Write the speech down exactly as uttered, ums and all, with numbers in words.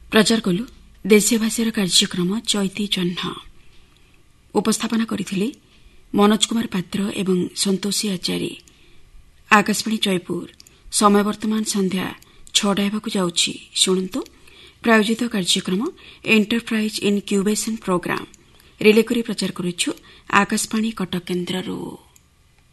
प्रचार कलु देशीय भाषार कार्यक्रम चैती जह्न उपस्थापना करथिले मनोज कुमार पात्र एवं संतोषी आचार्य। आकाशवाणी जयपुर समय वर्तमान संध्या छटा हेबाकु जाउछि। शुणन्तु प्रायोजित कार्यक्रम एंटरप्राइज इनक्यूबेशन प्रोग्राम रिले करी प्रचार करुछु आकाशवाणी कटक केन्द्रରୁ।